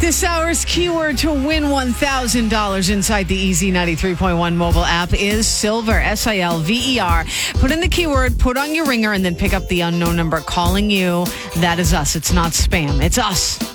This hour's keyword to win $1,000 inside the Easy 93.1 mobile app is silver, SILVER. Put in the keyword, put on your ringer, and then pick up the unknown number calling you. That is us. It's not spam. It's us.